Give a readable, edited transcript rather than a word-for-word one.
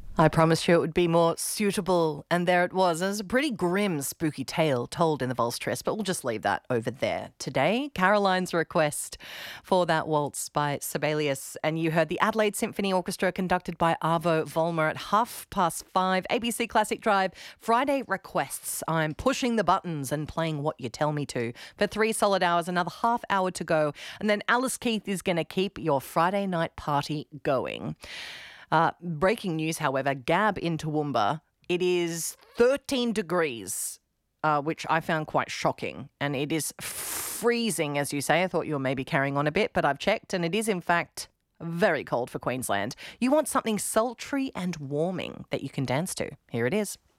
I promised you it would be more suitable, and there it was. It was a pretty grim, spooky tale told in the Volstress, but we'll just leave that over there. Today, Caroline's request for that waltz by Sibelius, and you heard the Adelaide Symphony Orchestra conducted by Arvo Vollmer at 5:30, ABC Classic Drive. Friday requests. I'm pushing the buttons and playing what you tell me to for 3 solid hours, another half hour to go, and then Alice Keith is going to keep your Friday night party going. Breaking news, however, Gab in Toowoomba, it is 13 degrees, which I found quite shocking. And it is freezing, as you say. I thought you were maybe carrying on a bit, but I've checked, and it is, in fact, very cold for Queensland. You want something sultry and warming that you can dance to. Here it is.